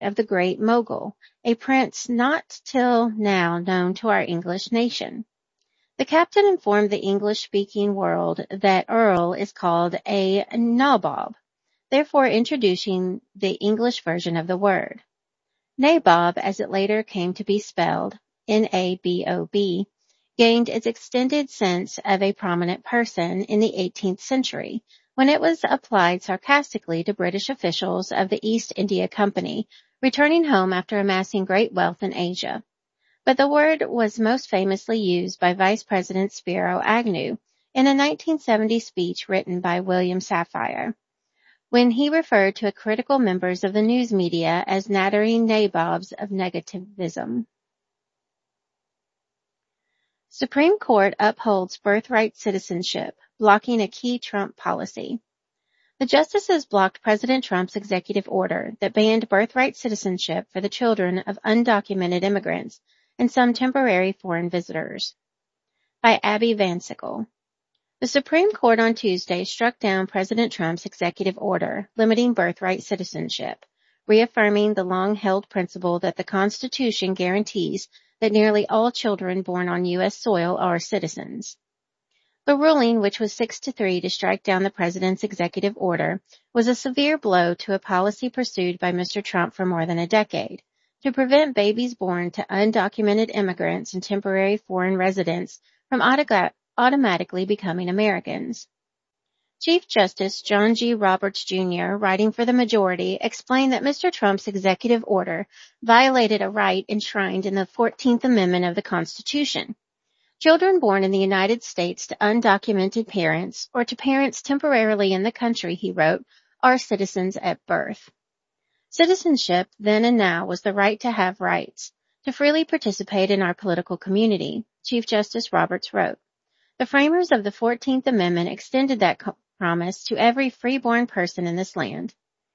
of the Great Mogul, a prince not till now known to our English nation. The captain informed the English-speaking world that Earl is called a nabob, therefore introducing the English version of the word. Nabob, as it later came to be spelled, N-A-B-O-B, gained its extended sense of a prominent person in the 18th century, when it was applied sarcastically to British officials of the East India Company, returning home after amassing great wealth in Asia. But the word was most famously used by Vice President Spiro Agnew in a 1970 speech written by William Safire, when he referred to critical members of the news media as nattering nabobs of negativism. Supreme Court upholds birthright citizenship, blocking a key Trump policy. The justices blocked President Trump's executive order that banned birthright citizenship for the children of undocumented immigrants and some temporary foreign visitors. By Abby Van Sickle. The Supreme Court on Tuesday struck down President Trump's executive order limiting birthright citizenship, reaffirming the long-held principle that the Constitution guarantees that nearly all children born on U.S. soil are citizens. The ruling, which was 6-3 to strike down the president's executive order, was a severe blow to a policy pursued by Mr. Trump for more than a decade, to prevent babies born to undocumented immigrants and temporary foreign residents from automatically becoming Americans. Chief Justice John G. Roberts, Jr., writing for the majority, explained that Mr. Trump's executive order violated a right enshrined in the 14th Amendment of the Constitution. Children born in the United States to undocumented parents or to parents temporarily in the country, he wrote, are citizens at birth. Citizenship, then and now, was the right to have rights, to freely participate in our political community, Chief Justice Roberts wrote. The framers of the 14th Amendment extended that promise to every freeborn person in this land.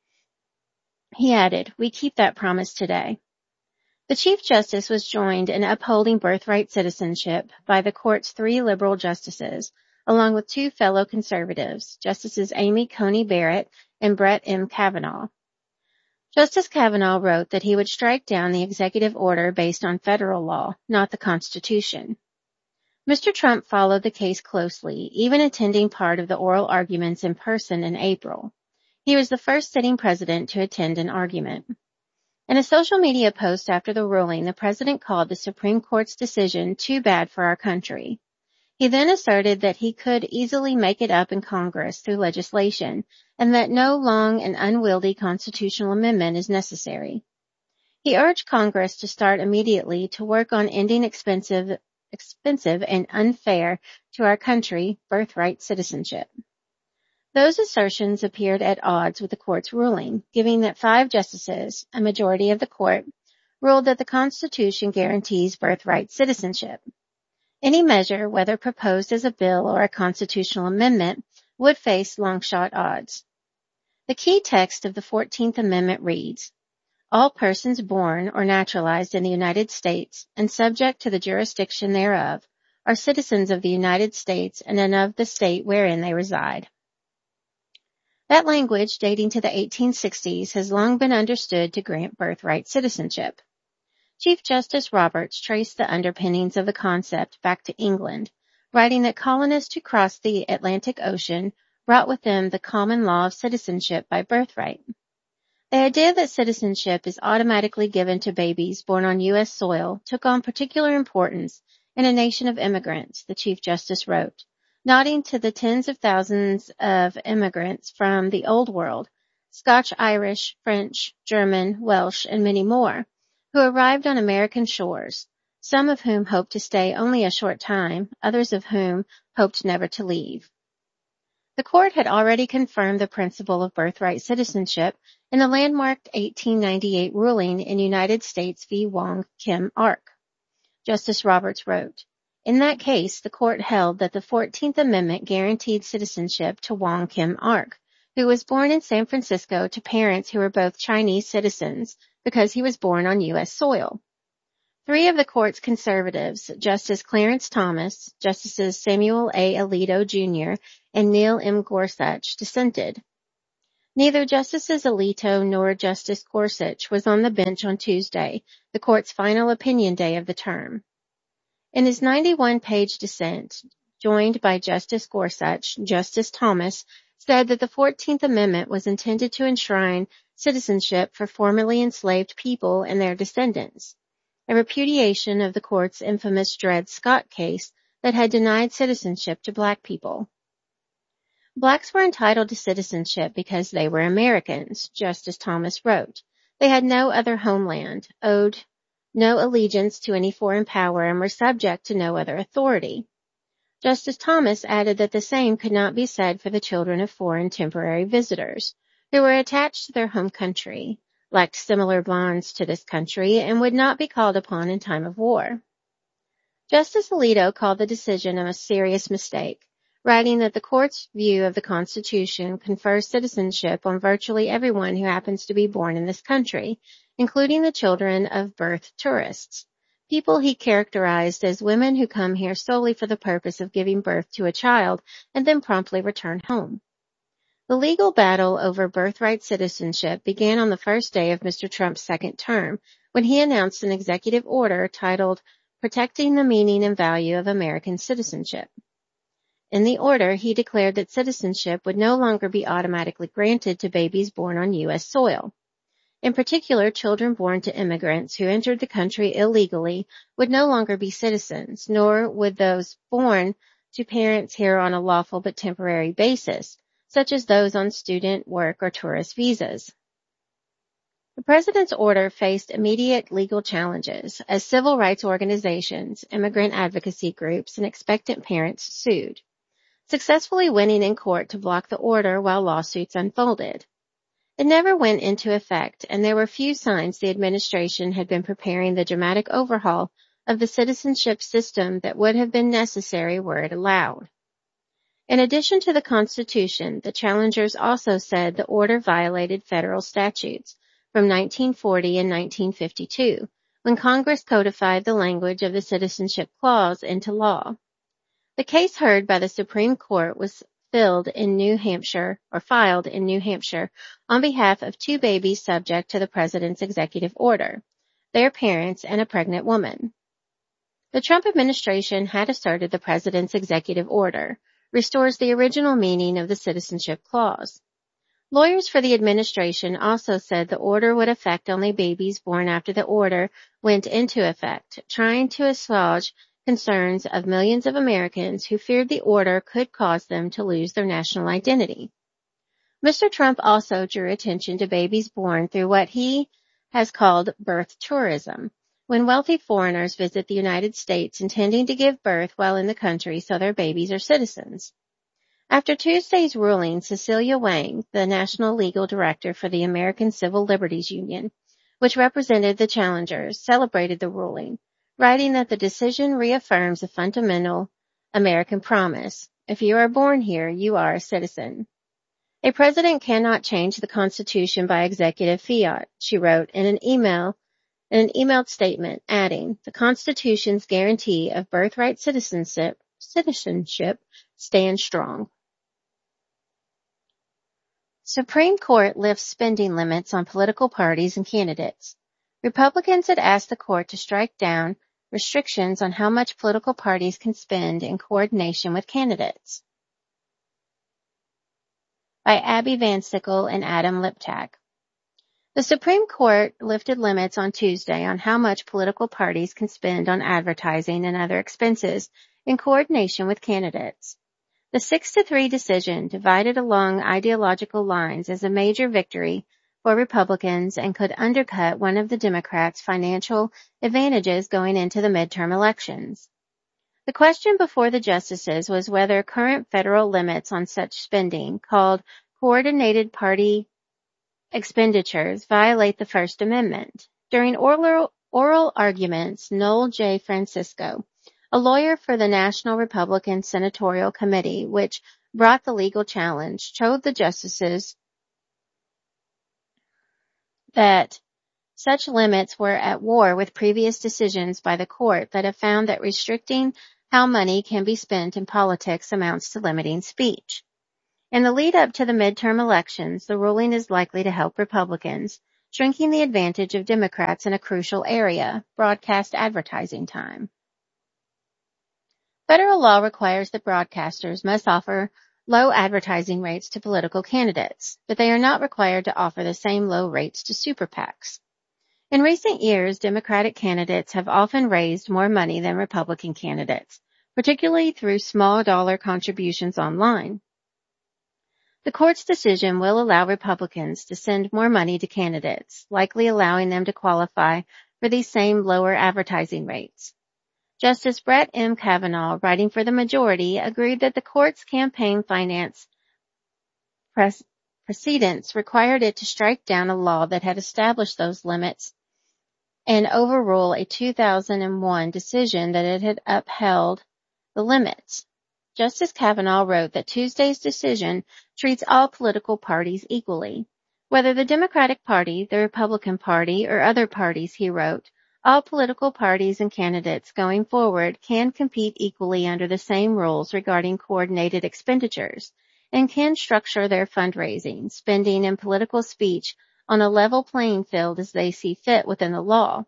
He added, we keep that promise today. The Chief Justice was joined in upholding birthright citizenship by the court's 3 liberal justices, along with 2 fellow conservatives, Justices Amy Coney Barrett and Brett M. Kavanaugh. Justice Kavanaugh wrote that he would strike down the executive order based on federal law, not the Constitution. Mr. Trump followed the case closely, even attending part of the oral arguments in person in April. He was the first sitting president to attend an argument. In a social media post after the ruling, the president called the Supreme Court's decision too bad for our country. He then asserted that he could easily make it up in Congress through legislation and that no long and unwieldy constitutional amendment is necessary. He urged Congress to start immediately to work on ending expensive and unfair to our country birthright citizenship. Those assertions appeared at odds with the court's ruling, given that 5 justices, a majority of the court, ruled that the Constitution guarantees birthright citizenship. Any measure, whether proposed as a bill or a constitutional amendment, would face long-shot odds. The key text of the 14th Amendment reads, all persons born or naturalized in the United States and subject to the jurisdiction thereof are citizens of the United States and of the state wherein they reside. That language, dating to the 1860s, has long been understood to grant birthright citizenship. Chief Justice Roberts traced the underpinnings of the concept back to England, writing that colonists who crossed the Atlantic Ocean brought with them the common law of citizenship by birthright. The idea that citizenship is automatically given to babies born on U.S. soil took on particular importance in a nation of immigrants, the Chief Justice wrote, nodding to the tens of thousands of immigrants from the Old World, Scotch, Irish, French, German, Welsh, and many more, who arrived on American shores, some of whom hoped to stay only a short time, others of whom hoped never to leave. The court had already confirmed the principle of birthright citizenship in the landmarked 1898 ruling in United States v. Wong Kim Ark. Justice Roberts wrote, in that case, the court held that the 14th Amendment guaranteed citizenship to Wong Kim Ark, who was born in San Francisco to parents who were both Chinese citizens because he was born on U.S. soil. 3 of the court's conservatives, Justice Clarence Thomas, Justices Samuel A. Alito, Jr., and Neil M. Gorsuch, dissented. Neither Justices Alito nor Justice Gorsuch was on the bench on Tuesday, the court's final opinion day of the term. In his 91-page dissent, joined by Justice Gorsuch, Justice Thomas said that the 14th Amendment was intended to enshrine citizenship for formerly enslaved people and their descendants, a repudiation of the court's infamous Dred Scott case that had denied citizenship to Black people. Blacks were entitled to citizenship because they were Americans, Justice Thomas wrote. They had no other homeland, owed no allegiance to any foreign power, and were subject to no other authority. Justice Thomas added that the same could not be said for the children of foreign temporary visitors, who were attached to their home country, lacked similar bonds to this country, and would not be called upon in time of war. Justice Alito called the decision a serious mistake, writing that the court's view of the Constitution confers citizenship on virtually everyone who happens to be born in this country, including the children of birth tourists, people he characterized as women who come here solely for the purpose of giving birth to a child and then promptly return home. The legal battle over birthright citizenship began on the first day of Mr. Trump's second term, when he announced an executive order titled Protecting the Meaning and Value of American Citizenship. In the order, he declared that citizenship would no longer be automatically granted to babies born on U.S. soil. In particular, children born to immigrants who entered the country illegally would no longer be citizens, nor would those born to parents here on a lawful but temporary basis, such as those on student, work, or tourist visas. The president's order faced immediate legal challenges as civil rights organizations, immigrant advocacy groups, and expectant parents sued, successfully winning in court to block the order while lawsuits unfolded. It never went into effect, and there were few signs the administration had been preparing the dramatic overhaul of the citizenship system that would have been necessary were it allowed. In addition to the Constitution, the challengers also said the order violated federal statutes from 1940 and 1952, when Congress codified the language of the Citizenship Clause into law. The case heard by the Supreme Court was filed in New Hampshire on behalf of two babies subject to the president's executive order, their parents, and a pregnant woman. The Trump administration had asserted the president's executive order restores the original meaning of the Citizenship Clause. Lawyers for the administration also said the order would affect only babies born after the order went into effect, trying to assuage concerns of millions of Americans who feared the order could cause them to lose their national identity. Mr. Trump also drew attention to babies born through what he has called birth tourism, when wealthy foreigners visit the United States intending to give birth while in the country so their babies are citizens. After Tuesday's ruling, Cecilia Wang, the National Legal Director for the American Civil Liberties Union, which represented the challengers, celebrated the ruling, writing that the decision reaffirms a fundamental American promise. If you are born here, you are a citizen. A president cannot change the Constitution by executive fiat, she wrote in an emailed statement, adding, the Constitution's guarantee of birthright citizenship stands strong. Supreme Court lifts spending limits on political parties and candidates. Republicans had asked the court to strike down restrictions on how much political parties can spend in coordination with candidates. By Abby Van Sickle and Adam Liptak. The Supreme Court lifted limits on Tuesday on how much political parties can spend on advertising and other expenses in coordination with candidates. The 6-3 decision, divided along ideological lines, is a major victory for Republicans and could undercut one of the Democrats' financial advantages going into the midterm elections. The question before the justices was whether current federal limits on such spending, called coordinated party expenditures, violate the First Amendment. During oral arguments, Noel J. Francisco, a lawyer for the National Republican Senatorial Committee, which brought the legal challenge, told the justices that such limits were at war with previous decisions by the court that have found that restricting how money can be spent in politics amounts to limiting speech. In the lead up to the midterm elections, the ruling is likely to help Republicans, shrinking the advantage of Democrats in a crucial area, broadcast advertising time. Federal law requires that broadcasters must offer low advertising rates to political candidates, but they are not required to offer the same low rates to super PACs. In recent years, Democratic candidates have often raised more money than Republican candidates, particularly through small dollar contributions online. The court's decision will allow Republicans to send more money to candidates, likely allowing them to qualify for these same lower advertising rates. Justice Brett M. Kavanaugh, writing for the majority, agreed that the court's campaign finance precedents required it to strike down a law that had established those limits and overrule a 2001 decision that it had upheld the limits. Justice Kavanaugh wrote that Tuesday's decision treats all political parties equally. Whether the Democratic Party, the Republican Party, or other parties, he wrote, all political parties and candidates going forward can compete equally under the same rules regarding coordinated expenditures and can structure their fundraising, spending, and political speech on a level playing field as they see fit within the law.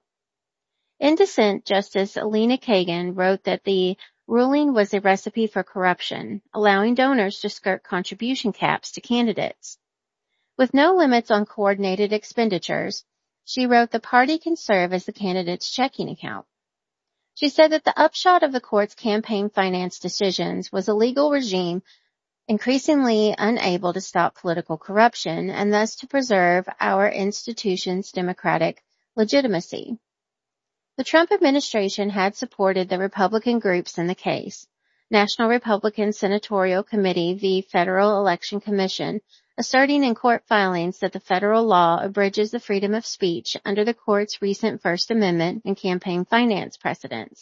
In dissent, Justice Elena Kagan wrote that the ruling was a recipe for corruption, allowing donors to skirt contribution caps to candidates. With no limits on coordinated expenditures, she wrote the party can serve as the candidate's checking account. She said that the upshot of the court's campaign finance decisions was a legal regime increasingly unable to stop political corruption and thus to preserve our institution's democratic legitimacy. The Trump administration had supported the Republican groups in the case. National Republican Senatorial Committee v. Federal Election Commission, asserting in court filings that the federal law abridges the freedom of speech under the court's recent First Amendment and campaign finance precedents.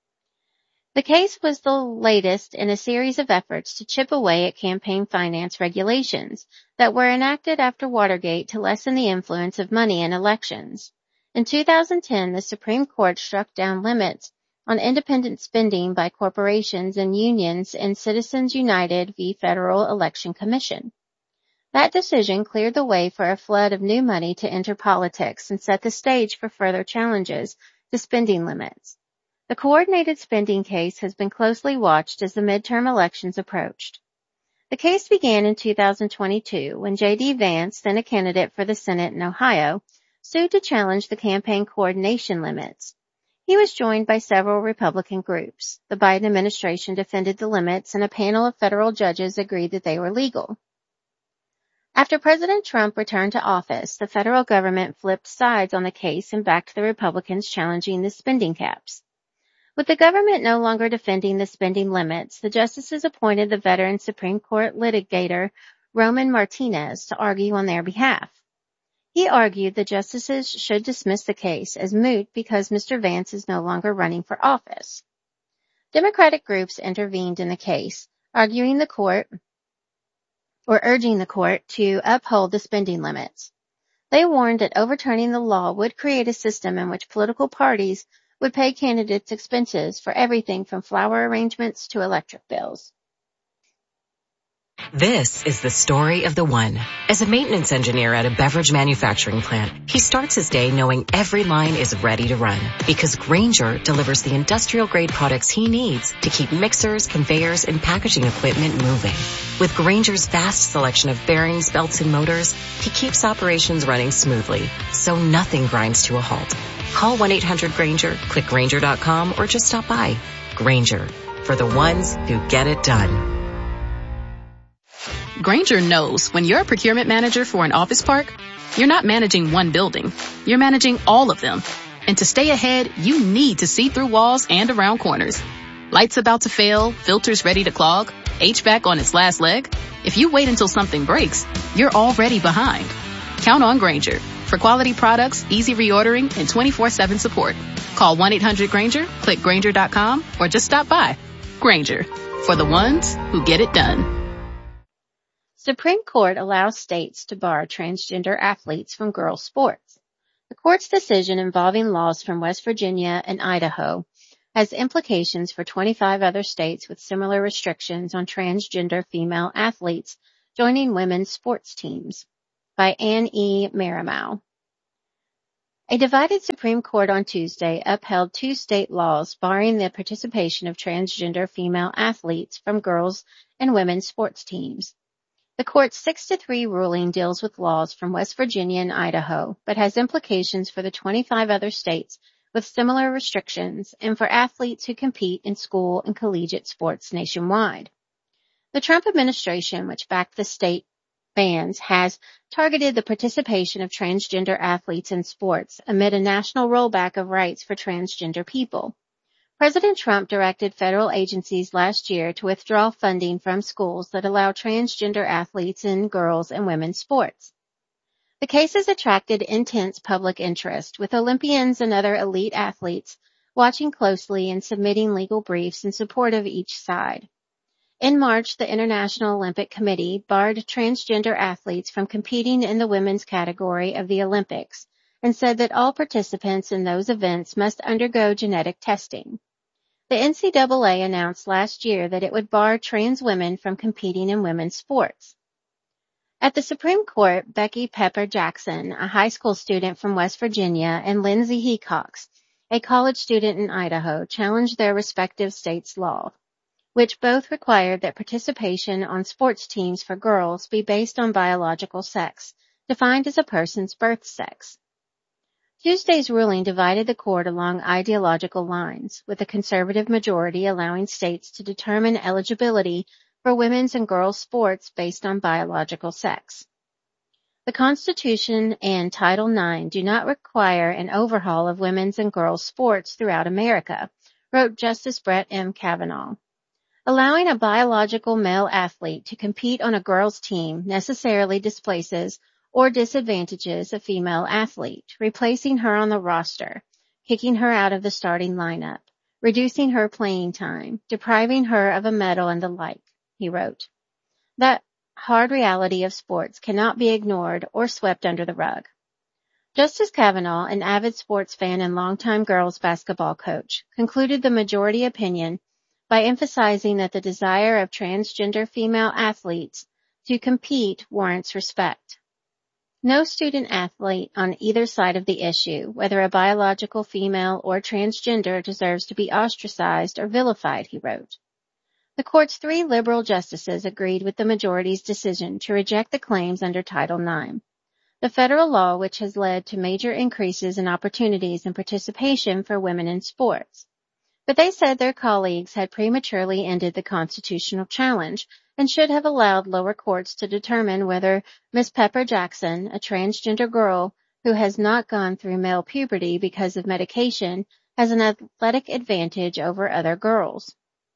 The case was the latest in a series of efforts to chip away at campaign finance regulations that were enacted after Watergate to lessen the influence of money in elections. In 2010, the Supreme Court struck down limits on independent spending by corporations and unions in Citizens United v. Federal Election Commission. That decision cleared the way for a flood of new money to enter politics and set the stage for further challenges to spending limits. The coordinated spending case has been closely watched as the midterm elections approached. The case began in 2022 when J.D. Vance, then a candidate for the Senate in Ohio, sued to challenge the campaign coordination limits. He was joined by several Republican groups. The Biden administration defended the limits, and a panel of federal judges agreed that they were legal. After President Trump returned to office, the federal government flipped sides on the case and backed the Republicans challenging the spending caps. With the government no longer defending the spending limits, the justices appointed the veteran Supreme Court litigator Roman Martinez to argue on their behalf. He argued the justices should dismiss the case as moot because Mr. Vance is no longer running for office. Democratic groups intervened in the case, urging the court to uphold the spending limits. They warned that overturning the law would create a system in which political parties would pay candidates expenses for everything from flower arrangements to electric bills. This is the story of the one. As a maintenance engineer at a beverage manufacturing plant, he starts his day knowing every line is ready to run because Grainger delivers the industrial-grade products he needs to keep mixers, conveyors, and packaging equipment moving. With Grainger's vast selection of bearings, belts, and motors, he keeps operations running smoothly, so nothing grinds to a halt. Call 1-800-GRAINGER, click Grainger.com, or just stop by. Grainger, for the ones who get it done. Grainger knows when you're a procurement manager for an office park, you're not managing one building, you're managing all of them. And to stay ahead, you need to see through walls and around corners. Lights about to fail, filters ready to clog, HVAC on its last leg. If you wait until something breaks, you're already behind. Count on Grainger for quality products, easy reordering, and 24/7 support. Call 1-800-GRAINGER, click Grainger.com, or just stop by. Grainger, for the ones who get it done. Supreme Court allows states to bar transgender athletes from girls' sports. The court's decision involving laws from West Virginia and Idaho has implications for 25 other states with similar restrictions on transgender female athletes joining women's sports teams, by Anne E. Marimow. A divided Supreme Court on Tuesday upheld two state laws barring the participation of transgender female athletes from girls' and women's sports teams. The court's 6-3 ruling deals with laws from West Virginia and Idaho, but has implications for the 25 other states with similar restrictions and for athletes who compete in school and collegiate sports nationwide. The Trump administration, which backed the state bans, has targeted the participation of transgender athletes in sports amid a national rollback of rights for transgender people. President Trump directed federal agencies last year to withdraw funding from schools that allow transgender athletes in girls' and women's sports. The case has attracted intense public interest, with Olympians and other elite athletes watching closely and submitting legal briefs in support of each side. In March, the International Olympic Committee barred transgender athletes from competing in the women's category of the Olympics and said that all participants in those events must undergo genetic testing. The NCAA announced last year that it would bar trans women from competing in women's sports. At the Supreme Court, Becky Pepper Jackson, a high school student from West Virginia, and Lindsay Hecox, a college student in Idaho, challenged their respective states' law, which both required that participation on sports teams for girls be based on biological sex, defined as a person's birth sex. Tuesday's ruling divided the court along ideological lines, with a conservative majority allowing states to determine eligibility for women's and girls' sports based on biological sex. The Constitution and Title IX do not require an overhaul of women's and girls' sports throughout America, wrote Justice Brett M. Kavanaugh. Allowing a biological male athlete to compete on a girls' team necessarily displaces or disadvantages a female athlete, replacing her on the roster, kicking her out of the starting lineup, reducing her playing time, depriving her of a medal and the like, he wrote. That hard reality of sports cannot be ignored or swept under the rug. Justice Kavanaugh, an avid sports fan and longtime girls basketball coach, concluded the majority opinion by emphasizing that the desire of transgender female athletes to compete warrants respect. No student athlete on either side of the issue, whether a biological female or transgender, deserves to be ostracized or vilified, he wrote. The court's 3 liberal justices agreed with the majority's decision to reject the claims under Title IX, the federal law which has led to major increases in opportunities and participation for women in sports. But they said their colleagues had prematurely ended the constitutional challenge and should have allowed lower courts to determine whether Ms. Pepper Jackson, a transgender girl who has not gone through male puberty because of medication, has an athletic advantage over other girls.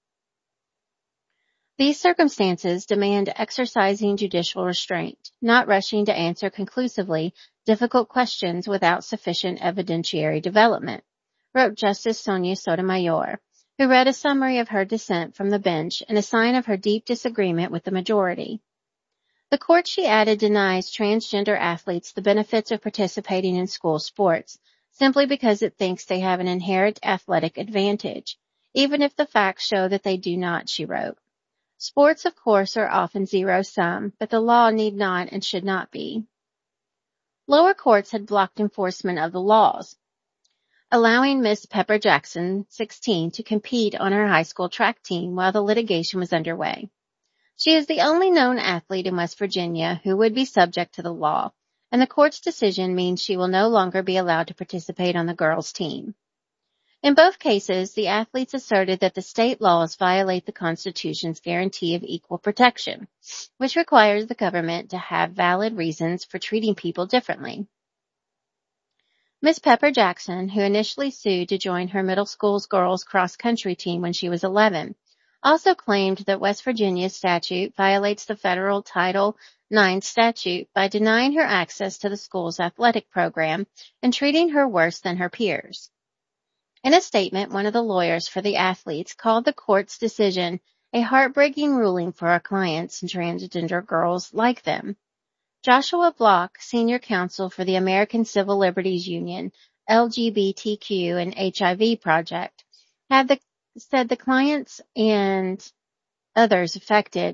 These circumstances demand exercising judicial restraint, not rushing to answer conclusively difficult questions without sufficient evidentiary development, wrote Justice Sonia Sotomayor, who read a summary of her dissent from the bench and a sign of her deep disagreement with the majority. The court, she added, denies transgender athletes the benefits of participating in school sports simply because it thinks they have an inherent athletic advantage, even if the facts show that they do not, she wrote. Sports, of course, are often zero-sum, but the law need not and should not be. Lower courts had blocked enforcement of the laws, allowing Ms. Pepper Jackson, 16, to compete on her high school track team while the litigation was underway. She is the only known athlete in West Virginia who would be subject to the law, and the court's decision means she will no longer be allowed to participate on the girls' team. In both cases, the athletes asserted that the state laws violate the Constitution's guarantee of equal protection, which requires the government to have valid reasons for treating people differently. Ms. Pepper Jackson, who initially sued to join her middle school's girls' cross-country team when she was 11, also claimed that West Virginia's statute violates the federal Title IX statute by denying her access to the school's athletic program and treating her worse than her peers. In a statement, one of the lawyers for the athletes called the court's decision a heartbreaking ruling for our clients and transgender girls like them. Joshua Block, senior counsel for the American Civil Liberties Union, LGBTQ and HIV Project, said the clients and others affected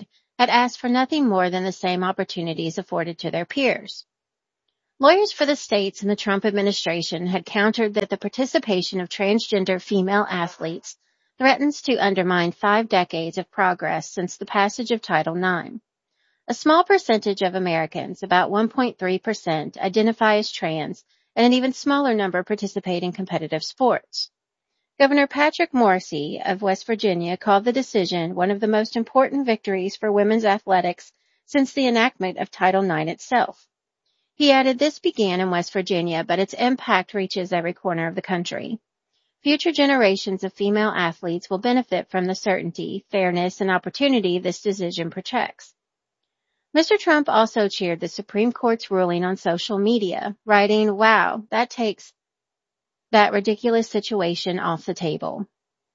had asked for nothing more than the same opportunities afforded to their peers. Lawyers for the states and the Trump administration had countered that the participation of transgender female athletes threatens to undermine 5 decades of progress since the passage of Title IX. A small percentage of Americans, about 1.3%, identify as trans, and an even smaller number participate in competitive sports. Governor Patrick Morrisey of West Virginia called the decision one of the most important victories for women's athletics since the enactment of Title IX itself. He added this began in West Virginia, but its impact reaches every corner of the country. Future generations of female athletes will benefit from the certainty, fairness, and opportunity this decision protects. Mr. Trump also cheered the Supreme Court's ruling on social media, writing, "Wow, that takes that ridiculous situation off the table."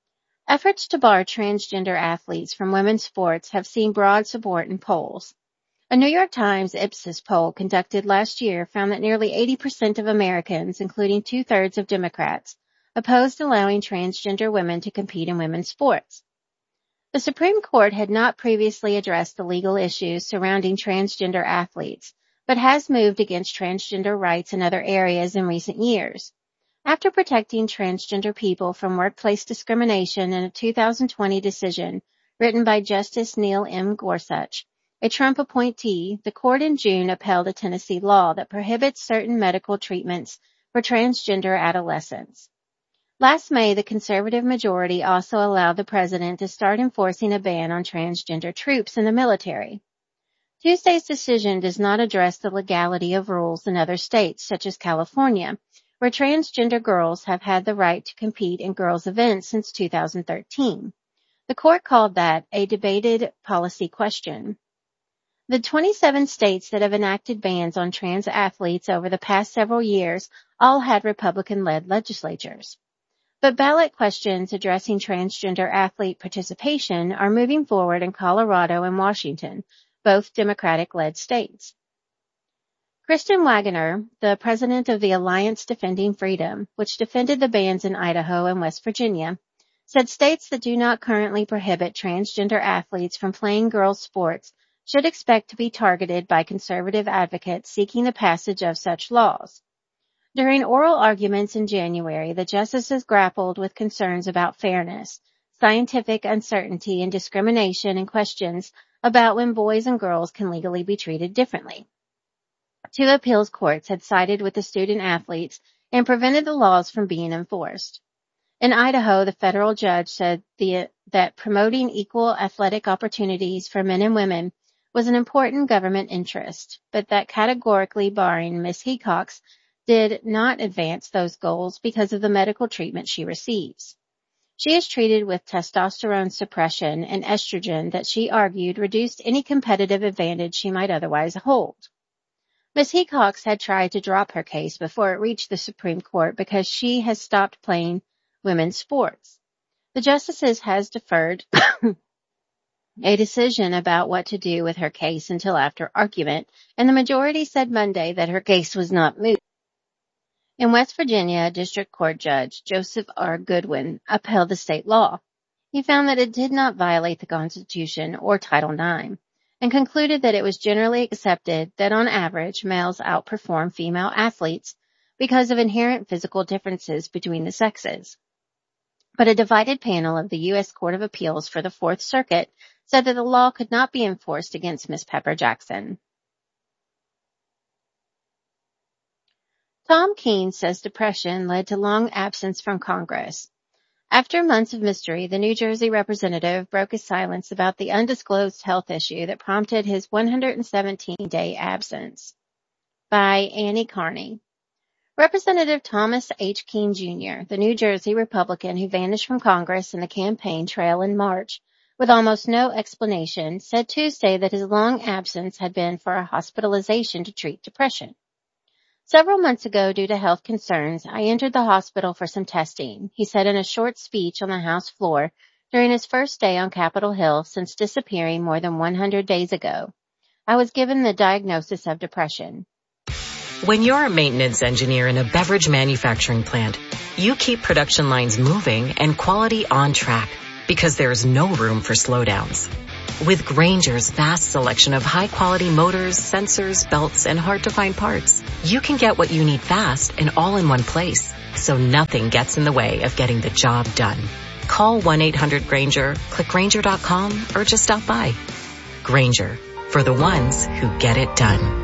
Efforts to bar transgender athletes from women's sports have seen broad support in polls. A New York Times Ipsos poll conducted last year found that nearly 80% of Americans, including 2/3 of Democrats, opposed allowing transgender women to compete in women's sports. The Supreme Court had not previously addressed the legal issues surrounding transgender athletes, but has moved against transgender rights in other areas in recent years. After protecting transgender people from workplace discrimination in a 2020 decision written by Justice Neil M. Gorsuch, a Trump appointee, the court in June upheld a Tennessee law that prohibits certain medical treatments for transgender adolescents. Last May, the conservative majority also allowed the president to start enforcing a ban on transgender troops in the military. Tuesday's decision does not address the legality of rules in other states, such as California, where transgender girls have had the right to compete in girls' events since 2013. The court called that a debated policy question. The 27 states that have enacted bans on trans athletes over the past several years all had Republican-led legislatures. But ballot questions addressing transgender athlete participation are moving forward in Colorado and Washington, both Democratic-led states. Kristen Waggoner, the president of the Alliance Defending Freedom, which defended the bans in Idaho and West Virginia, said states that do not currently prohibit transgender athletes from playing girls' sports should expect to be targeted by conservative advocates seeking the passage of such laws. During oral arguments in January, the justices grappled with concerns about fairness, scientific uncertainty, and discrimination, and questions about when boys and girls can legally be treated differently. 2 appeals courts had sided with the student athletes and prevented the laws from being enforced. In Idaho, the federal judge said that promoting equal athletic opportunities for men and women was an important government interest, but that categorically barring Ms. Hecox did not advance those goals because of the medical treatment she receives. She is treated with testosterone suppression and estrogen that she argued reduced any competitive advantage she might otherwise hold. Ms. Hecox had tried to drop her case before it reached the Supreme Court because she has stopped playing women's sports. The justices has deferred a decision about what to do with her case until after argument, and the majority said Monday that her case was not moot. In West Virginia, District Court Judge Joseph R. Goodwin upheld the state law. He found that it did not violate the Constitution or Title IX, and concluded that it was generally accepted that on average males outperform female athletes because of inherent physical differences between the sexes. But a divided panel of the U.S. Court of Appeals for the Fourth Circuit said that the law could not be enforced against Ms. Pepper Jackson. Tom Keene says depression led to long absence from Congress. After months of mystery, the New Jersey representative broke his silence about the undisclosed health issue that prompted his 117-day absence. By Annie Carney. Representative Thomas H. Keene, Jr., the New Jersey Republican who vanished from Congress in the campaign trail in March with almost no explanation, said Tuesday that his long absence had been for a hospitalization to treat depression. Several months ago, due to health concerns, I entered the hospital for some testing, he said in a short speech on the House floor during his first day on Capitol Hill since disappearing more than 100 days ago. I was given the diagnosis of depression. When you're a maintenance engineer in a beverage manufacturing plant, you keep production lines moving and quality on track because there's no room for slowdowns. With Grainger's vast selection of high-quality motors, sensors, belts, and hard-to-find parts, you can get what you need fast and all in one place, so nothing gets in the way of getting the job done. Call 1-800-GRAINGER, click Grainger.com, or just stop by. Grainger, for the ones who get it done.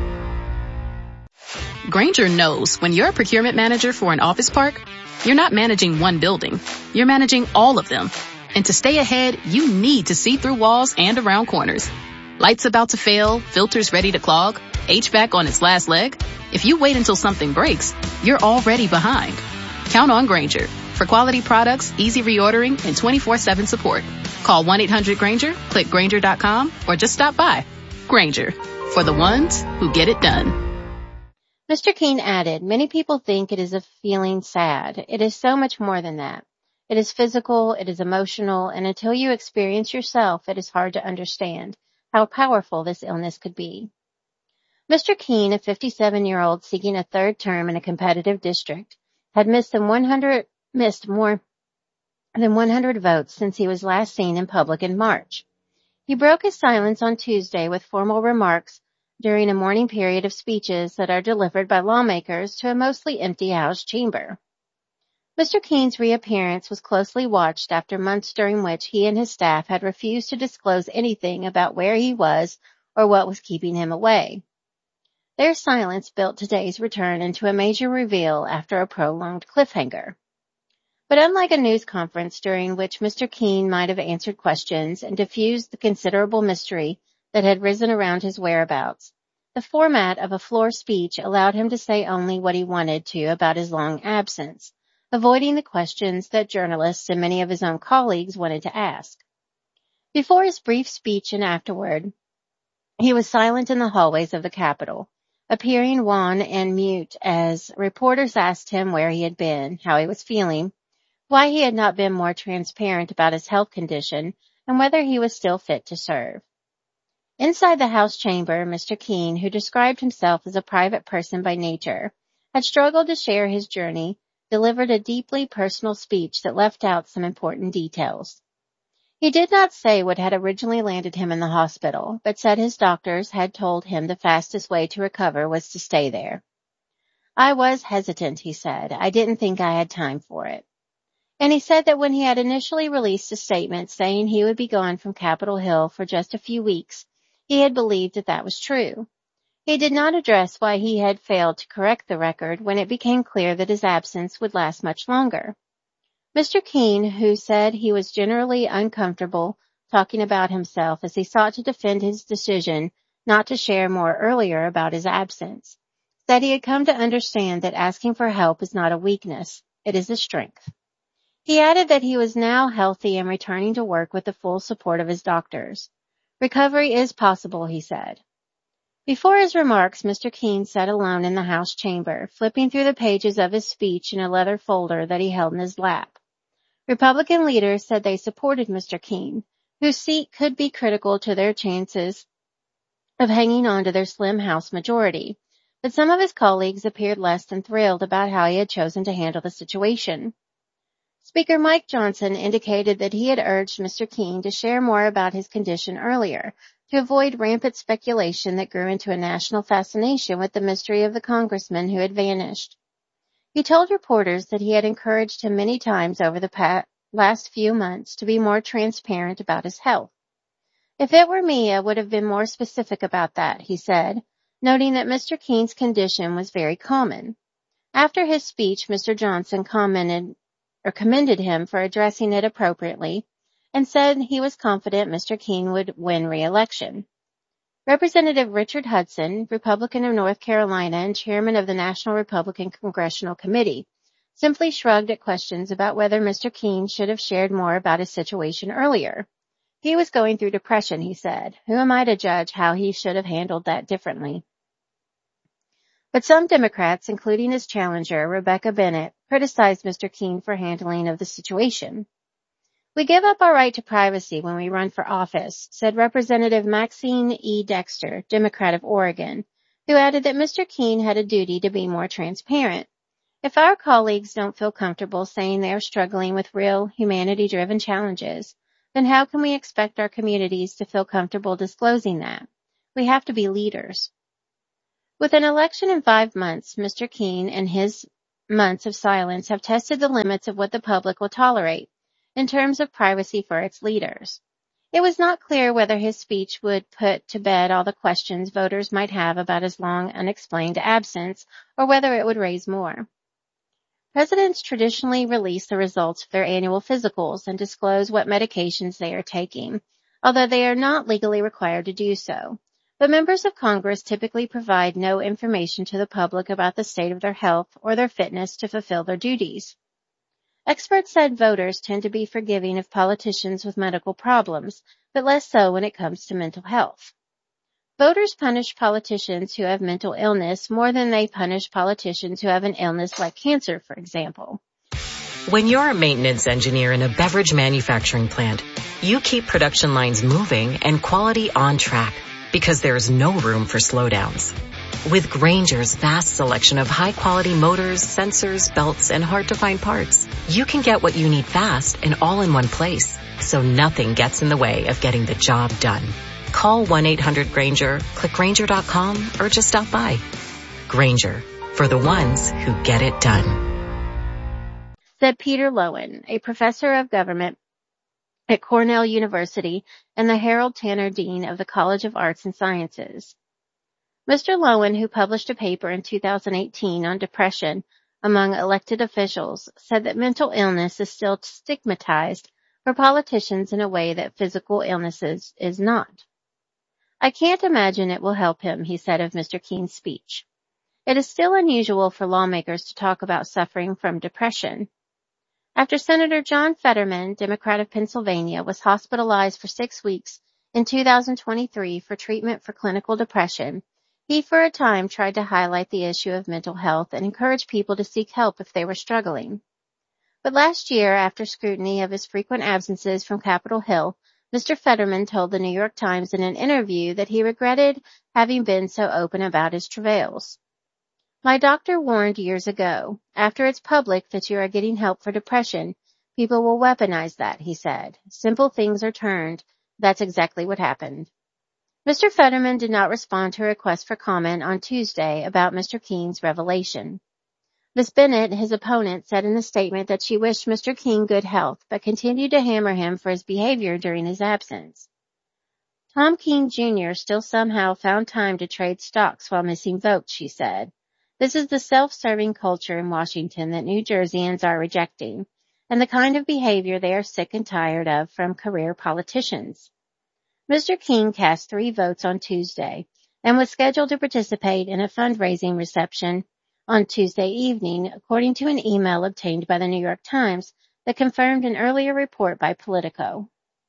Grainger knows when you're a procurement manager for an office park, you're not managing one building. You're managing all of them. And to stay ahead, you need to see through walls and around corners. Lights about to fail, filters ready to clog, HVAC on its last leg. If you wait until something breaks, you're already behind. Count on Grainger for quality products, easy reordering, and 24/7 support. Call 1-800-GRAINGER, click Grainger.com, or just stop by. Grainger, for the ones who get it done. Mr. Keene added, many people think it is a feeling sad. It is so much more than that. It is physical, it is emotional, and until you experience yourself, it is hard to understand how powerful this illness could be. Mr. Keene, a 57-year-old seeking a third term in a competitive district, had missed more than 100 votes since he was last seen in public in March. He broke his silence on Tuesday with formal remarks during a morning period of speeches that are delivered by lawmakers to a mostly empty House chamber. Mr. Keene's reappearance was closely watched after months during which he and his staff had refused to disclose anything about where he was or what was keeping him away. Their silence built today's return into a major reveal after a prolonged cliffhanger. But unlike a news conference during which Mr. Keene might have answered questions and diffused the considerable mystery that had risen around his whereabouts, the format of a floor speech allowed him to say only what he wanted to about his long absence, avoiding the questions that journalists and many of his own colleagues wanted to ask. Before his brief speech and afterward, he was silent in the hallways of the Capitol, appearing wan and mute as reporters asked him where he had been, how he was feeling, why he had not been more transparent about his health condition, and whether he was still fit to serve. Inside the House chamber, Mr. Keene, who described himself as a private person by nature, had struggled to share his journey, delivered a deeply personal speech that left out some important details. He did not say what had originally landed him in the hospital, but said his doctors had told him the fastest way to recover was to stay there. I was hesitant, he said. I didn't think I had time for it. And he said that when he had initially released a statement saying he would be gone from Capitol Hill for just a few weeks, he had believed that that was true. He did not address why he had failed to correct the record when it became clear that his absence would last much longer. Mr. Keene, who said he was generally uncomfortable talking about himself as he sought to defend his decision not to share more earlier about his absence, said he had come to understand that asking for help is not a weakness, it is a strength. He added that he was now healthy and returning to work with the full support of his doctors. Recovery is possible, he said. Before his remarks, Mr. Keene sat alone in the House chamber, flipping through the pages of his speech in a leather folder that he held in his lap. Republican leaders said they supported Mr. Keene, whose seat could be critical to their chances of hanging on to their slim House majority, but some of his colleagues appeared less than thrilled about how he had chosen to handle the situation. Speaker Mike Johnson indicated that he had urged Mr. Keene to share more about his condition earlier, to avoid rampant speculation that grew into a national fascination with the mystery of the congressman who had vanished. He told reporters that he had encouraged him many times over the last few months to be more transparent about his health. If it were me, I would have been more specific about that, he said, noting that Mr. Keene's condition was very common. After his speech, Mr. Johnson commended him for addressing it appropriately and said he was confident Mr. Keene would win re-election. Representative Richard Hudson, Republican of North Carolina and chairman of the National Republican Congressional Committee, simply shrugged at questions about whether Mr. Keene should have shared more about his situation earlier. He was going through depression, he said. Who am I to judge how he should have handled that differently? But some Democrats, including his challenger, Rebecca Bennett, criticized Mr. Keene for handling of the situation. We give up our right to privacy when we run for office, said Representative Maxine E. Dexter, Democrat of Oregon, who added that Mr. Keene had a duty to be more transparent. If our colleagues don't feel comfortable saying they are struggling with real humanity-driven challenges, then how can we expect our communities to feel comfortable disclosing that? We have to be leaders. With an election in 5 months, Mr. Keene and his months of silence have tested the limits of what the public will tolerate in terms of privacy for its leaders. It was not clear whether his speech would put to bed all the questions voters might have about his long unexplained absence, or whether it would raise more. Presidents traditionally release the results of their annual physicals and disclose what medications they are taking, although they are not legally required to do so. But members of Congress typically provide no information to the public about the state of their health or their fitness to fulfill their duties. Experts said voters tend to be forgiving of politicians with medical problems, but less so when it comes to mental health. Voters punish politicians who have mental illness more than they punish politicians who have an illness like cancer, for example. When you're a maintenance engineer in a beverage manufacturing plant, you keep production lines moving and quality on track because there's no room for slowdowns. With Grainger's vast selection of high-quality motors, sensors, belts, and hard-to-find parts, you can get what you need fast and all in one place, so nothing gets in the way of getting the job done. Call 1-800-GRAINGER, click Grainger.com, or just stop by. Grainger, for the ones who get it done. Said Peter Lowen, a professor of government at Cornell University and the Harold Tanner Dean of the College of Arts and Sciences. Mr. Lowen, who published a paper in 2018 on depression among elected officials, said that mental illness is still stigmatized for politicians in a way that physical illnesses is not. I can't imagine it will help him, he said of Mr. Keene's speech. It is still unusual for lawmakers to talk about suffering from depression. After Senator John Fetterman, Democrat of Pennsylvania, was hospitalized for 6 weeks in 2023 for treatment for clinical depression, he for a time tried to highlight the issue of mental health and encourage people to seek help if they were struggling. But last year, after scrutiny of his frequent absences from Capitol Hill, Mr. Fetterman told the New York Times in an interview that he regretted having been so open about his travails. My doctor warned years ago, after it's public that you are getting help for depression, people will weaponize that, he said. Simple things are turned. That's exactly what happened. Mr. Fetterman did not respond to a request for comment on Tuesday about Mr. Keene's revelation. Ms. Bennett, his opponent, said in a statement that she wished Mr. Keene good health, but continued to hammer him for his behavior during his absence. Tom Keene Jr. still somehow found time to trade stocks while missing votes, she said. This is the self-serving culture in Washington that New Jerseyans are rejecting, and the kind of behavior they are sick and tired of from career politicians. Mr. Keene cast 3 votes on Tuesday and was scheduled to participate in a fundraising reception on Tuesday evening, according to an email obtained by the New York Times that confirmed an earlier report by Politico.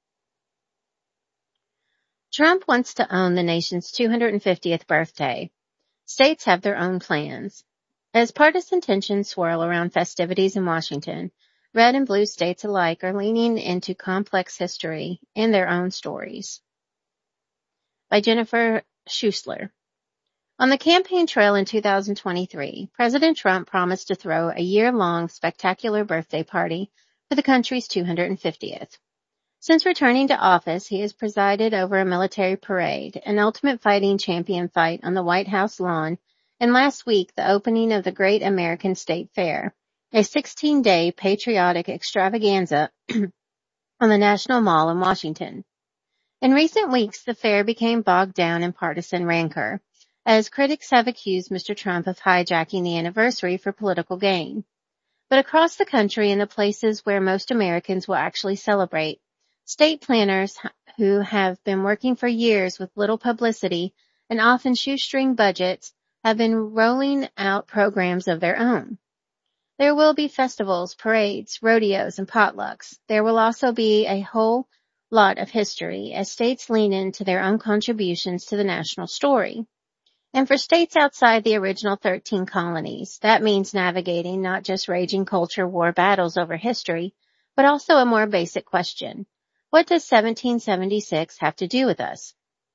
Trump wants to own the nation's 250th birthday. States have their own plans. As partisan tensions swirl around festivities in Washington, red and blue states alike are leaning into complex history and their own stories. By Jennifer Schuessler. On the campaign trail in 2023, President Trump promised to throw a year-long spectacular birthday party for the country's 250th. Since returning to office, he has presided over a military parade, an Ultimate Fighting Champion fight on the White House lawn, and last week the opening of the Great American State Fair, a 16-day patriotic extravaganza on the National Mall in Washington. In recent weeks, the fair became bogged down in partisan rancor, as critics have accused Mr. Trump of hijacking the anniversary for political gain. But across the country, in the places where most Americans will actually celebrate, state planners who have been working for years with little publicity and often shoestring budgets have been rolling out programs of their own. There will be festivals, parades, rodeos, and potlucks. There will also be a whole lot of history as states lean into their own contributions to the national story. And for states outside the original 13 colonies, that means navigating not just raging culture war battles over history, but also a more basic question. What does 1776 have to do with us?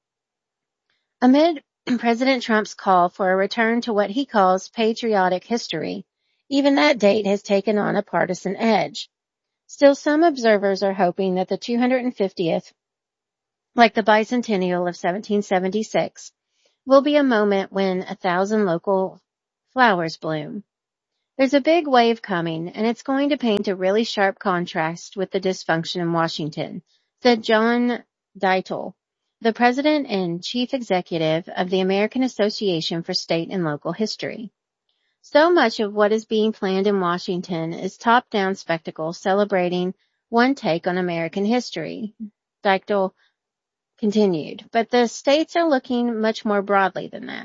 Amid President Trump's call for a return to what he calls patriotic history, even that date has taken on a partisan edge. Still, some observers are hoping that the 250th, like the bicentennial of 1776, will be a moment when 1,000 local flowers bloom. There's a big wave coming, and it's going to paint a really sharp contrast with the dysfunction in Washington, said John Deitel, the president and chief executive of the American Association for State and Local History. So much of what is being planned in Washington is top-down spectacle celebrating one take on American history, Deitel continued, but the states are looking much more broadly than that.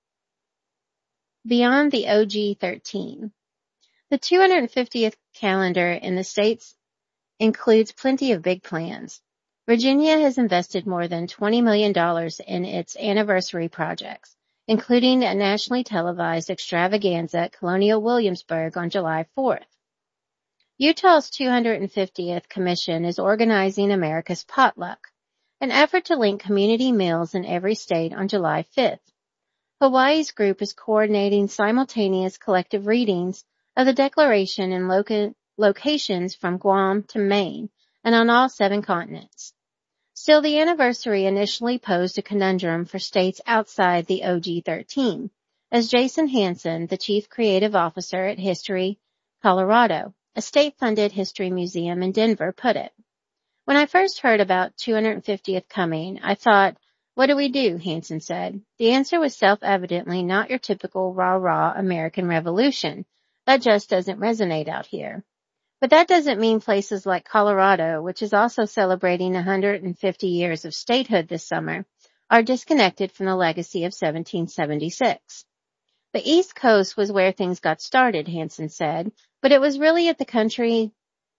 Beyond the OG 13. The 250th calendar in the states includes plenty of big plans. Virginia has invested more than $20 million in its anniversary projects, including a nationally televised extravaganza at Colonial Williamsburg on July 4th. Utah's 250th Commission is organizing America's Potluck, an effort to link community meals in every state on July 5th. Hawaii's group is coordinating simultaneous collective readings of the Declaration in locations from Guam to Maine and on all 7 continents. Still, the anniversary initially posed a conundrum for states outside the OG 13, as Jason Hansen, the chief creative officer at History Colorado, a state-funded history museum in Denver, put it. When I first heard about 250th coming, I thought, what do we do? Hansen said. The answer was self-evidently not your typical rah-rah American Revolution. That just doesn't resonate out here. But that doesn't mean places like Colorado, which is also celebrating 150 years of statehood this summer, are disconnected from the legacy of 1776. The East Coast was where things got started, Hansen said, but it was really as the country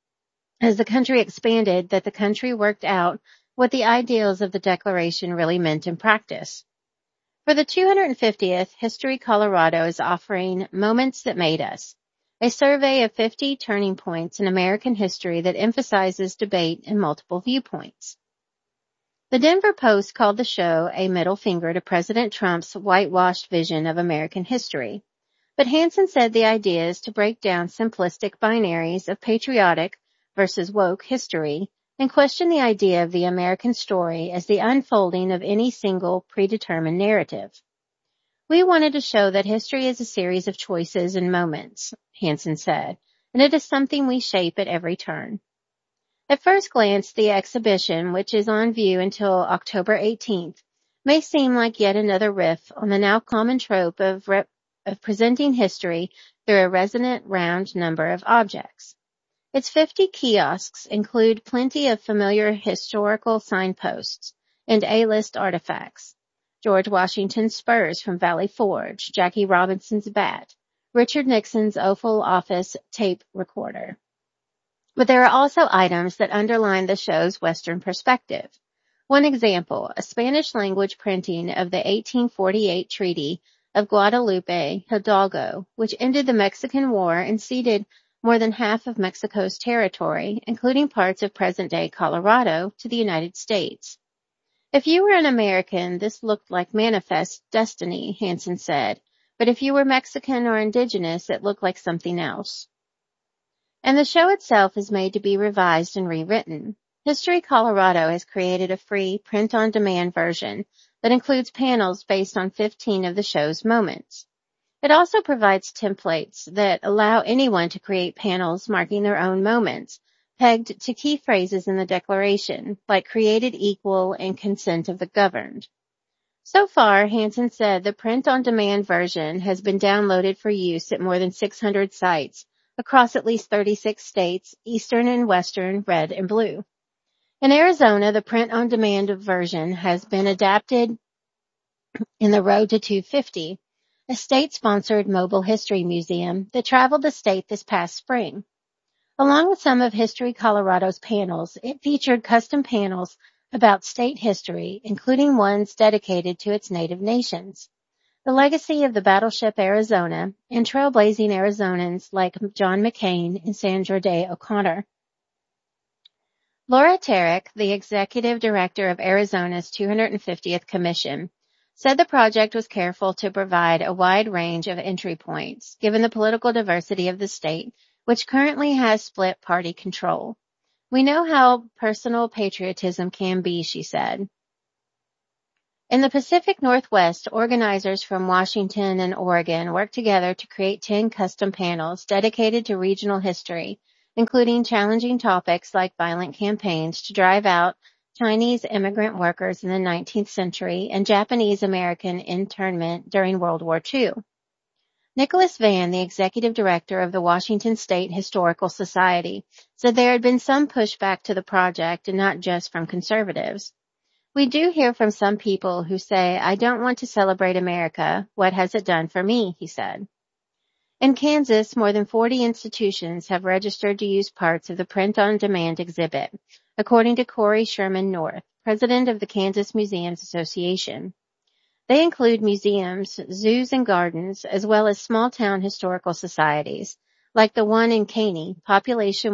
expanded that the country worked out what the ideals of the Declaration really meant in practice. For the 250th, History Colorado is offering Moments That Made Us, a survey of 50 turning points in American history that emphasizes debate and multiple viewpoints. The Denver Post called the show a middle finger to President Trump's whitewashed vision of American history. But Hansen said the idea is to break down simplistic binaries of patriotic versus woke history and question the idea of the American story as the unfolding of any single predetermined narrative. We wanted to show that history is a series of choices and moments, Hansen said, and it is something we shape at every turn. At first glance, the exhibition, which is on view until October 18th, may seem like yet another riff on the now common trope of presenting history through a resonant round number of objects. Its 50 kiosks include plenty of familiar historical signposts and A-list artifacts. George Washington's spurs from Valley Forge, Jackie Robinson's bat, Richard Nixon's Oval Office tape recorder. But there are also items that underline the show's Western perspective. One example, a Spanish-language printing of the 1848 Treaty of Guadalupe Hidalgo, which ended the Mexican War and ceded more than half of Mexico's territory, including parts of present-day Colorado, to the United States. If you were an American, this looked like manifest destiny, Hansen said, but if you were Mexican or indigenous, it looked like something else. And the show itself is made to be revised and rewritten. History Colorado has created a free print-on-demand version that includes panels based on 15 of the show's moments. It also provides templates that allow anyone to create panels marking their own moments, pegged to key phrases in the Declaration, like created equal and consent of the governed. So far, Hansen said the print-on-demand version has been downloaded for use at more than 600 sites across at least 36 states, eastern and western, red and blue. In Arizona, the print-on-demand version has been adapted in the Road to 250, a state-sponsored mobile history museum that traveled the state this past spring. Along with some of History Colorado's panels, it featured custom panels about state history, including ones dedicated to its native nations, the legacy of the battleship Arizona, and trailblazing Arizonans like John McCain and Sandra Day O'Connor. Laura Tarek, the executive director of Arizona's 250th Commission, said the project was careful to provide a wide range of entry points, given the political diversity of the state, which currently has split party control. We know how personal patriotism can be, she said. In the Pacific Northwest, organizers from Washington and Oregon worked together to create 10 custom panels dedicated to regional history, including challenging topics like violent campaigns to drive out Chinese immigrant workers in the 19th century and Japanese American internment during World War II. Nicholas Vann, the executive director of the Washington State Historical Society, said there had been some pushback to the project and not just from conservatives. We do hear from some people who say, I don't want to celebrate America. What has it done for me? He said. In Kansas, more than 40 institutions have registered to use parts of the print-on-demand exhibit, according to Corey Sherman North, president of the Kansas Museums Association. They include museums, zoos and gardens, as well as small-town historical societies, like the one in Caney, population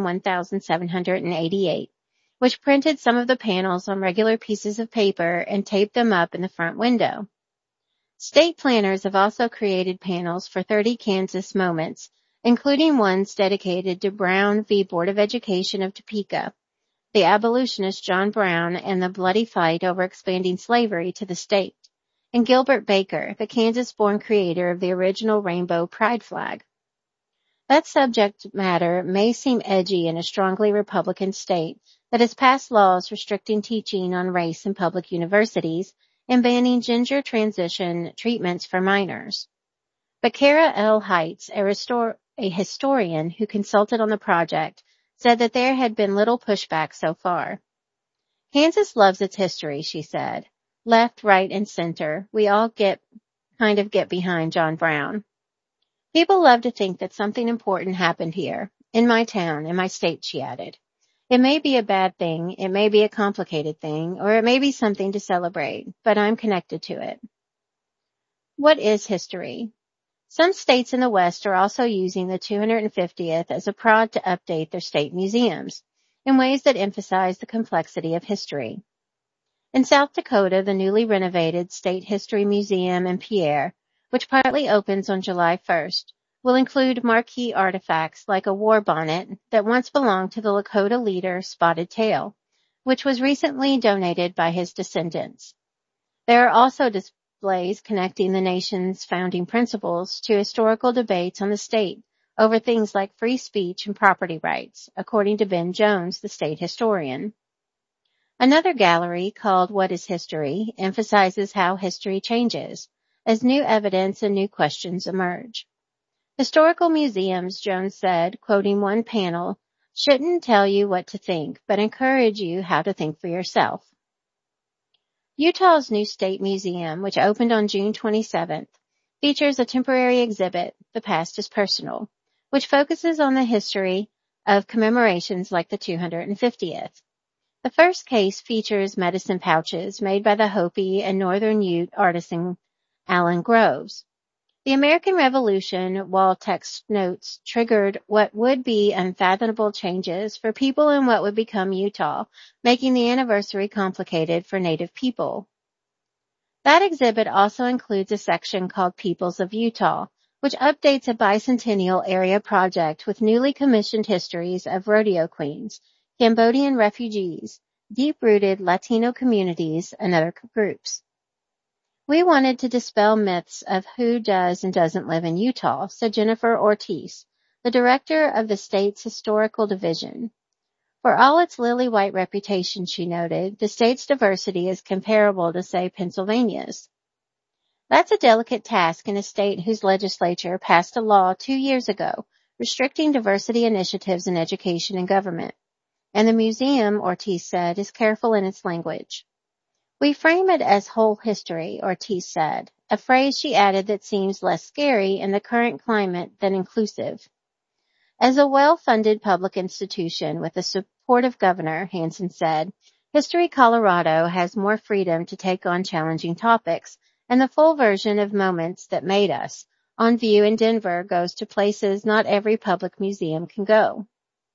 1,788. Which printed some of the panels on regular pieces of paper and taped them up in the front window. State planners have also created panels for 30 Kansas moments, including ones dedicated to Brown v. Board of Education of Topeka, the abolitionist John Brown, and the bloody fight over expanding slavery to the state, and Gilbert Baker, the Kansas-born creator of the original rainbow pride flag. That subject matter may seem edgy in a strongly Republican state that has passed laws restricting teaching on race in public universities and banning gender transition treatments for minors. But Kara L. Heitz, a historian who consulted on the project, said that there had been little pushback so far. Kansas loves its history, she said. Left, right, and center, we all get behind John Brown. People love to think that something important happened here, in my town, in my state, she added. It may be a bad thing, it may be a complicated thing, or it may be something to celebrate, but I'm connected to it. What is history? Some states in the West are also using the 250th as a prod to update their state museums in ways that emphasize the complexity of history. In South Dakota, the newly renovated State History Museum in Pierre, which partly opens on July 1st, will include marquee artifacts like a war bonnet that once belonged to the Lakota leader Spotted Tail, which was recently donated by his descendants. There are also displays connecting the nation's founding principles to historical debates on the state over things like free speech and property rights, according to Ben Jones, the state historian. Another gallery, called What is History, emphasizes how history changes as new evidence and new questions emerge. Historical museums, Jones said, quoting one panel, shouldn't tell you what to think, but encourage you how to think for yourself. Utah's new state museum, which opened on June 27th, features a temporary exhibit, The Past is Personal, which focuses on the history of commemorations like the 250th. The first case features medicine pouches made by the Hopi and Northern Ute artisan Alan Groves. The American Revolution wall text notes triggered what would be unfathomable changes for people in what would become Utah, making the anniversary complicated for Native people. That exhibit also includes a section called Peoples of Utah, which updates a bicentennial area project with newly commissioned histories of rodeo queens, Cambodian refugees, deep-rooted Latino communities, and other groups. We wanted to dispel myths of who does and doesn't live in Utah, said Jennifer Ortiz, the director of the state's historical division. For all its lily-white reputation, she noted, the state's diversity is comparable to, say, Pennsylvania's. That's a delicate task in a state whose legislature passed a law 2 years ago restricting diversity initiatives in education and government. And the museum, Ortiz said, is careful in its language. We frame it as whole history, Ortiz said, a phrase she added that seems less scary in the current climate than inclusive. As a well-funded public institution with a supportive governor, Hansen said, History Colorado has more freedom to take on challenging topics, and the full version of Moments That Made Us on view in Denver goes to places not every public museum can go.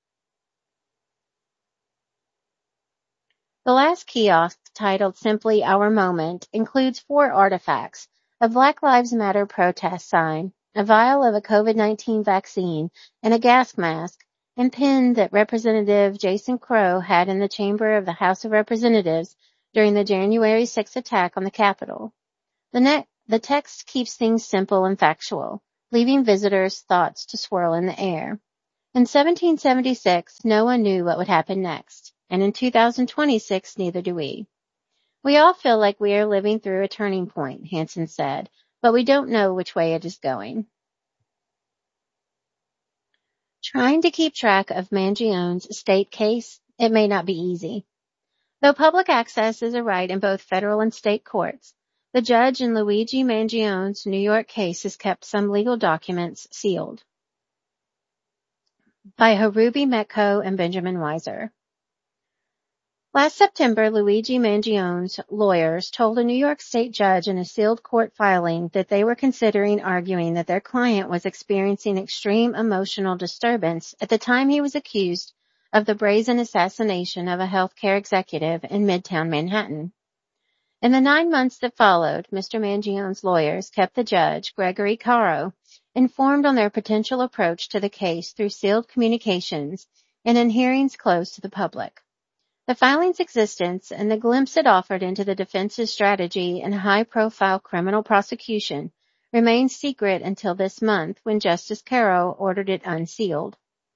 The last kiosk, titled simply Our Moment, includes 4 artifacts, a Black Lives Matter protest sign, a vial of a COVID-19 vaccine, and a gas mask, and pen that Representative Jason Crow had in the chamber of the House of Representatives during the January 6th attack on the Capitol. The text keeps things simple and factual, leaving visitors' thoughts to swirl in the air. In 1776, no one knew what would happen next, and in 2026, neither do we. We all feel like we are living through a turning point, Hansen said, but we don't know which way it is going. Trying to keep track of Mangione's state case, it may not be easy. Though public access is a right in both federal and state courts, the judge in Luigi Mangione's New York case has kept some legal documents sealed. By Harubi Metco and Benjamin Weiser. Last September, Luigi Mangione's lawyers told a New York State judge in a sealed court filing that they were considering arguing that their client was experiencing extreme emotional disturbance at the time he was accused of the brazen assassination of a healthcare executive in Midtown Manhattan. In the 9 months that followed, Mr. Mangione's lawyers kept the judge, Gregory Caro, informed on their potential approach to the case through sealed communications and in hearings closed to the public. The filing's existence and the glimpse it offered into the defense's strategy in a high-profile criminal prosecution remained secret until this month when Justice Caro ordered it unsealed.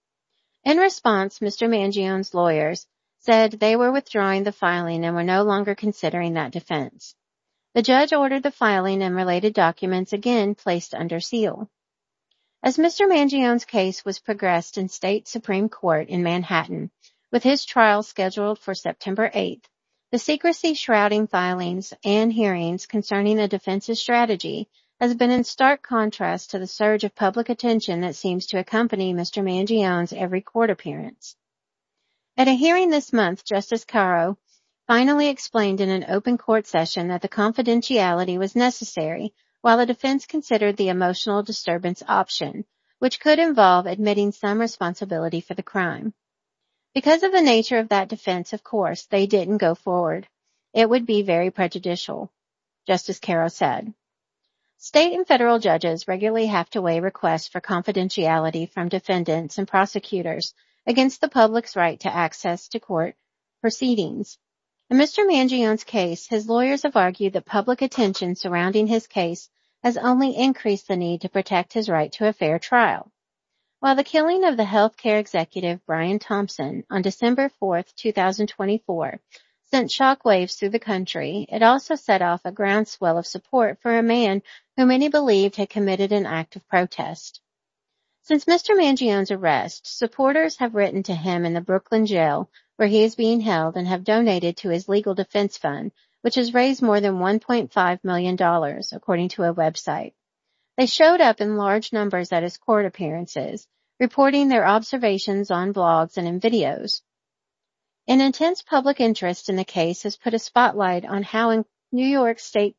In response, Mr. Mangione's lawyers said they were withdrawing the filing and were no longer considering that defense. The judge ordered the filing and related documents again placed under seal. As Mr. Mangione's case was progressed in state Supreme Court in Manhattan, with his trial scheduled for September 8th, the secrecy shrouding filings and hearings concerning the defense's strategy has been in stark contrast to the surge of public attention that seems to accompany Mr. Mangione's every court appearance. At a hearing this month, Justice Caro finally explained in an open court session that the confidentiality was necessary while the defense considered the emotional disturbance option, which could involve admitting some responsibility for the crime. Because of the nature of that defense, of course, they didn't go forward. It would be very prejudicial, Justice Caro said. State and federal judges regularly have to weigh requests for confidentiality from defendants and prosecutors against the public's right to access to court proceedings. In Mr. Mangione's case, his lawyers have argued that public attention surrounding his case has only increased the need to protect his right to a fair trial. While the killing of the healthcare executive Brian Thompson on December 4, 2024, sent shockwaves through the country, it also set off a groundswell of support for a man who many believed had committed an act of protest. Since Mr. Mangione's arrest, supporters have written to him in the Brooklyn jail where he is being held and have donated to his legal defense fund, which has raised more than $1.5 million, according to a website. They showed up in large numbers at his court appearances, reporting their observations on blogs and in videos. An intense public interest in the case has put a spotlight on how in New York's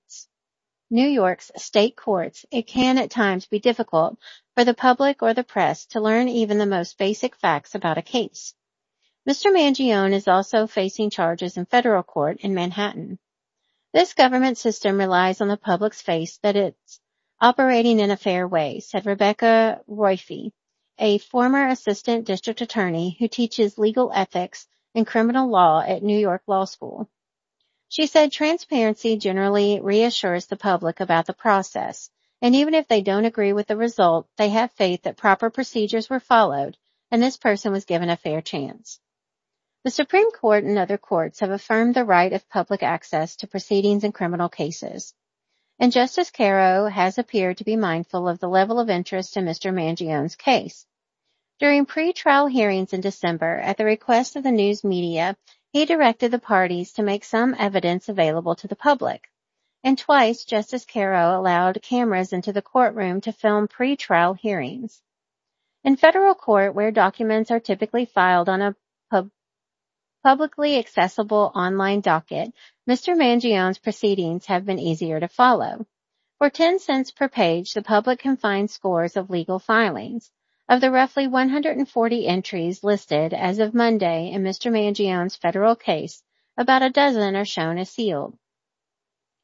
state courts it can at times be difficult for the public or the press to learn even the most basic facts about a case. Mr. Mangione is also facing charges in federal court in Manhattan. This government system relies on the public's faith that it's operating in a fair way, said Rebecca Roife, a former assistant district attorney who teaches legal ethics and criminal law at New York Law School. She said transparency generally reassures the public about the process, and even if they don't agree with the result, they have faith that proper procedures were followed and this person was given a fair chance. The Supreme Court and other courts have affirmed the right of public access to proceedings in criminal cases. And Justice Caro has appeared to be mindful of the level of interest in Mr. Mangione's case. During pre-trial hearings in December, at the request of the news media, he directed the parties to make some evidence available to the public. And twice, Justice Caro allowed cameras into the courtroom to film pre-trial hearings. In federal court, where documents are typically filed on a publicly accessible online docket, Mr. Mangione's proceedings have been easier to follow. For 10 cents per page, the public can find scores of legal filings. Of the roughly 140 entries listed as of Monday in Mr. Mangione's federal case, about a dozen are shown as sealed.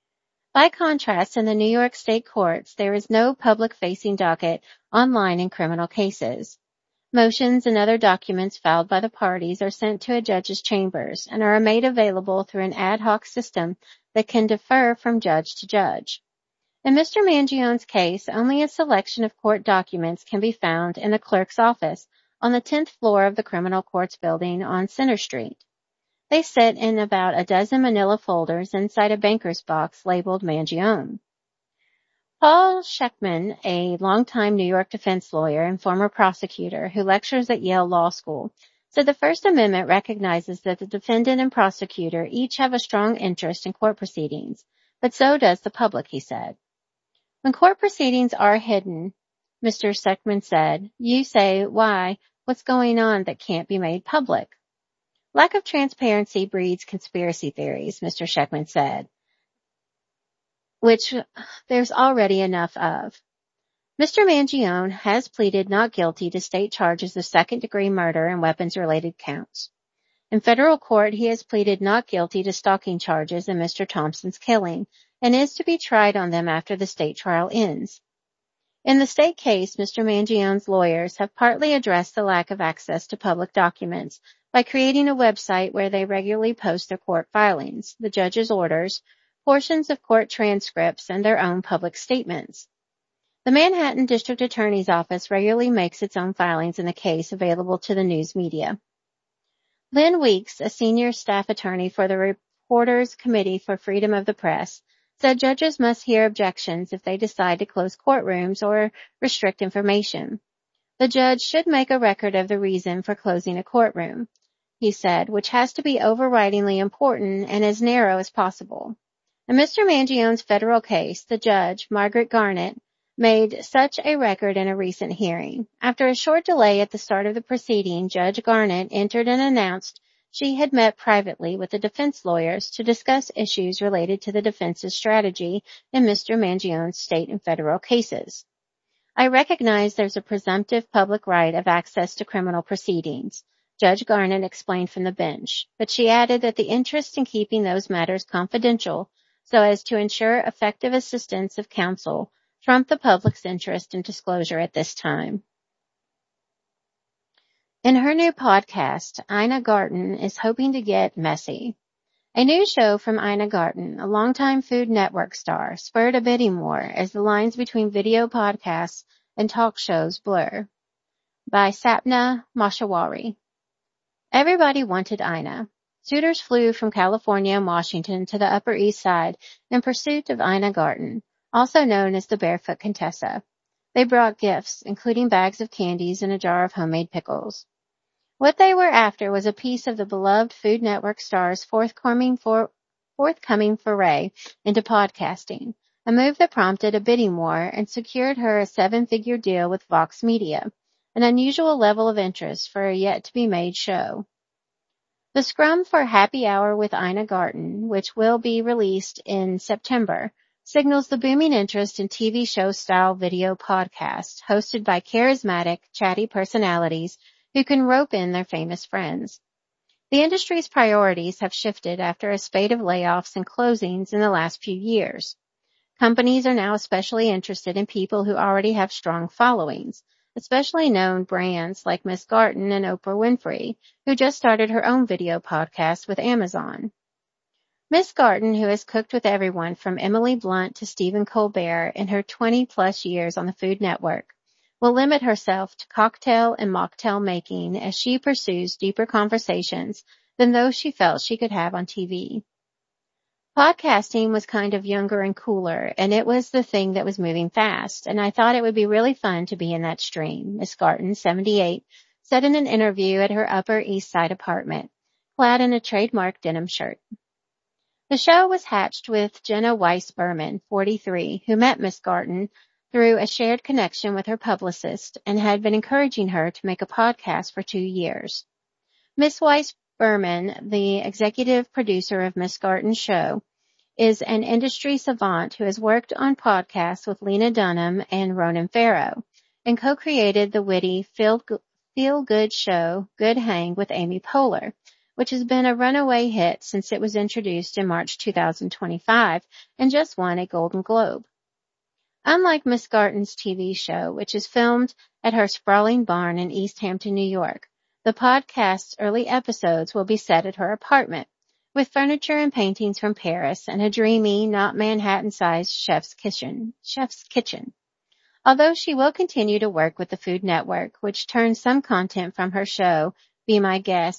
By contrast, in the New York State courts, there is no public-facing docket online in criminal cases. Motions and other documents filed by the parties are sent to a judge's chambers and are made available through an ad hoc system that can differ from judge to judge. In Mr. Mangione's case, only a selection of court documents can be found in the clerk's office on the 10th floor of the Criminal Courts building on Center Street. They sit in about a dozen manila folders inside a banker's box labeled Mangione. Paul Schechtman, a longtime New York defense lawyer and former prosecutor who lectures at Yale Law School, said the First Amendment recognizes that the defendant and prosecutor each have a strong interest in court proceedings, but so does the public, he said. When court proceedings are hidden, Mr. Schechtman said, you say, why, what's going on that can't be made public? Lack of transparency breeds conspiracy theories, Mr. Schechtman said, which there's already enough of. Mr. Mangione has pleaded not guilty to state charges of second-degree murder and weapons-related counts. In federal court, he has pleaded not guilty to stalking charges in Mr. Thompson's killing and is to be tried on them after the state trial ends. In the state case, Mr. Mangione's lawyers have partly addressed the lack of access to public documents by creating a website where they regularly post their court filings, the judge's orders, portions of court transcripts, and their own public statements. The Manhattan District Attorney's Office regularly makes its own filings in the case available to the news media. Lynn Weeks, a senior staff attorney for the Reporters Committee for Freedom of the Press, said judges must hear objections if they decide to close courtrooms or restrict information. The judge should make a record of the reason for closing a courtroom, he said, which has to be overridingly important and as narrow as possible. In Mr. Mangione's federal case, the judge, Margaret Garnett, made such a record in a recent hearing. After a short delay at the start of the proceeding, Judge Garnett entered and announced she had met privately with the defense lawyers to discuss issues related to the defense's strategy in Mr. Mangione's state and federal cases. I recognize there's a presumptive public right of access to criminal proceedings, Judge Garnett explained from the bench, but she added that the interest in keeping those matters confidential so as to ensure effective assistance of counsel trumped the public's interest in disclosure at this time. In her new podcast, Ina Garten is hoping to get messy. A new show from Ina Garten, a longtime Food Network star, spurred a bidding war as the lines between video podcasts and talk shows blur. By Sapna Mashawari. Everybody wanted Ina. Suitors flew from California and Washington to the Upper East Side in pursuit of Ina Garten, also known as the Barefoot Contessa. They brought gifts, including bags of candies and a jar of homemade pickles. What they were after was a piece of the beloved Food Network star's forthcoming foray into podcasting, a move that prompted a bidding war and secured her a 7-figure deal with Vox Media, an unusual level of interest for a yet-to-be-made show. The scrum for Happy Hour with Ina Garten, which will be released in September, signals the booming interest in TV show-style video podcasts hosted by charismatic, chatty personalities who can rope in their famous friends. The industry's priorities have shifted after a spate of layoffs and closings in the last few years. Companies are now especially interested in people who already have strong followings, especially known brands like Miss Garten and Oprah Winfrey, who just started her own video podcast with Amazon. Miss Garten, who has cooked with everyone from Emily Blunt to Stephen Colbert in her 20-plus years on the Food Network, will limit herself to cocktail and mocktail making as she pursues deeper conversations than those she felt she could have on TV. Podcasting was kind of younger and cooler, and it was the thing that was moving fast, and I thought it would be really fun to be in that stream, Miss Garten, 78, said in an interview at her Upper East Side apartment, clad in a trademark denim shirt. The show was hatched with Jenna Weiss Berman, 43, who met Miss Garten through a shared connection with her publicist and had been encouraging her to make a podcast for 2 years. Miss Weiss Berman, the executive producer of Miss Garten's show, is an industry savant who has worked on podcasts with Lena Dunham and Ronan Farrow and co-created the witty feel-good show Good Hang with Amy Poehler, which has been a runaway hit since it was introduced in March 2025 and just won a Golden Globe. Unlike Miss Garton's TV show, which is filmed at her sprawling barn in East Hampton, New York, the podcast's early episodes will be set at her apartment, with furniture and paintings from Paris and a dreamy, not Manhattan-sized chef's kitchen. Although she will continue to work with the Food Network, which turns some content from her show, Be My Guest,